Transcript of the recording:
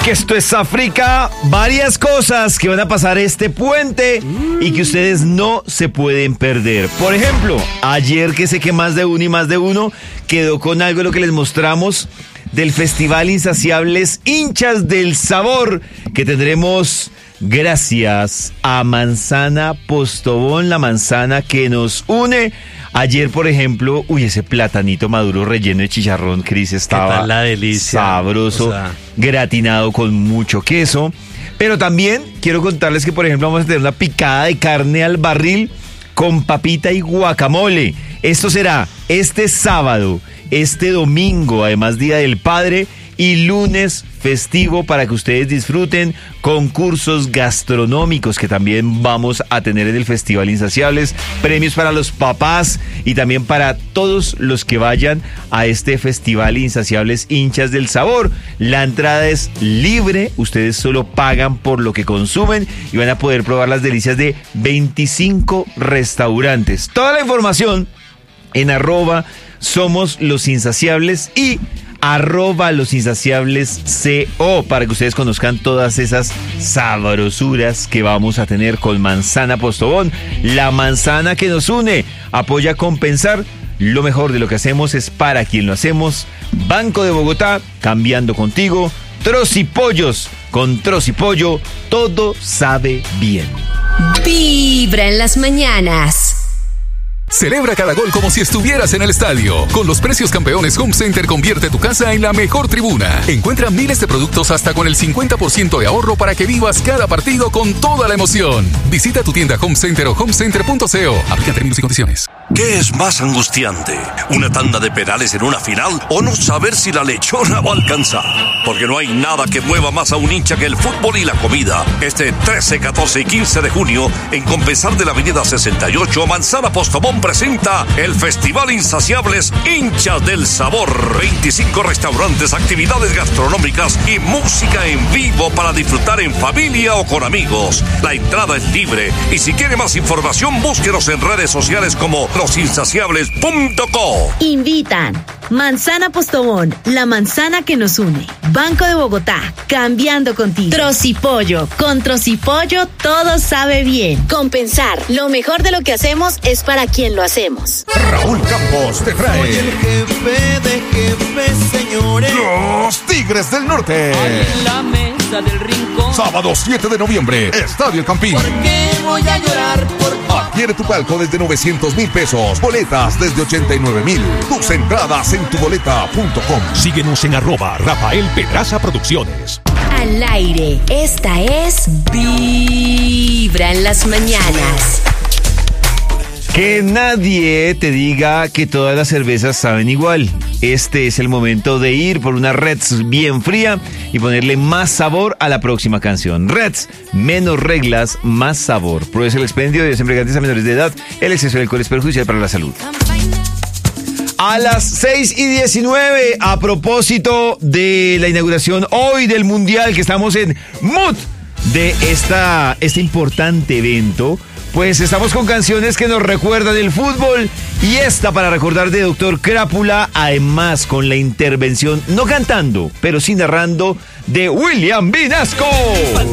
que esto es África. Varias cosas que van a pasar este puente y que ustedes no se pueden perder. Por ejemplo, ayer que sé que más de uno quedó con algo de lo que les mostramos del Festival Insaciables Hinchas del Sabor, que tendremos gracias a Manzana Postobón, la manzana que nos une. Ayer, por ejemplo, ese platanito maduro relleno de chicharrón, Cris, estaba la delicia, sabroso, gratinado con mucho queso. Pero también quiero contarles que, por ejemplo, vamos a tener una picada de carne al barril con papita y guacamole. Esto será este sábado, este domingo, además Día del Padre, y lunes festivo para que ustedes disfruten concursos gastronómicos que también vamos a tener en el Festival Insaciables, premios para los papás y también para todos los que vayan a este Festival Insaciables Hinchas del Sabor. La entrada es libre, ustedes solo pagan por lo que consumen y van a poder probar las delicias de 25 restaurantes. Toda la información en @SomosLosInsaciables y @LosInsaciablesCO para que ustedes conozcan todas esas sabrosuras que vamos a tener con Manzana Postobón, la manzana que nos une. Apoya Compensar. Lo mejor de lo que hacemos es para quien lo hacemos. Banco de Bogotá, cambiando contigo. Trocipollos, con Trocipollo todo sabe bien. Vibra en las mañanas. Celebra cada gol como si estuvieras en el estadio. Con los precios campeones, Home Center convierte tu casa en la mejor tribuna. Encuentra miles de productos hasta con el 50% de ahorro para que vivas cada partido con toda la emoción. Visita tu tienda Home Center o homecenter.co. Aplica términos y condiciones. ¿Qué es más angustiante? ¿Una tanda de penales en una final o no saber si la lechona va a alcanzar? Porque no hay nada que mueva más a un hincha que el fútbol y la comida. Este 13, 14 y 15 de junio, en Compensar de la Avenida 68, Manzana Postobón presenta el Festival Insaciables Hinchas del Sabor. 25 restaurantes, actividades gastronómicas y música en vivo para disfrutar en familia o con amigos. La entrada es libre y si quiere más información, búsquenos en redes sociales como losinsaciables.co. Invitan Manzana Postobón, la manzana que nos une. Banco de Bogotá, cambiando contigo. Trocipollo, con Trocipollo todo sabe bien. Compensar, lo mejor de lo que hacemos es para quien lo hacemos. Raúl Campos te trae. Soy el jefe de jefes, señores. Los Tigres del Norte. En la mesa del rincón. Sábado 7 de noviembre, Estadio El Campín. ¿Por qué voy a llorar? Adquiere tu palco desde 900,000 pesos. Boletas desde 89,000. Tus entradas en tuboleta.com. Síguenos en @Rafael Pedraza Producciones. Al aire, esta es Vibra en las mañanas. Que nadie te diga que todas las cervezas saben igual. Este es el momento de ir por una Reds bien fría y ponerle más sabor a la próxima canción. Reds, menos reglas, más sabor. Pruébese el expendio de embriagantes a menores de edad. El exceso de alcohol es perjudicial para la salud. A las 6:19, a propósito de la inauguración hoy del Mundial, que estamos en mood de este importante evento, pues estamos con canciones que nos recuerdan el fútbol y esta para recordar de Doctor Crápula, además con la intervención, no cantando, pero sí narrando, de William Vinasco.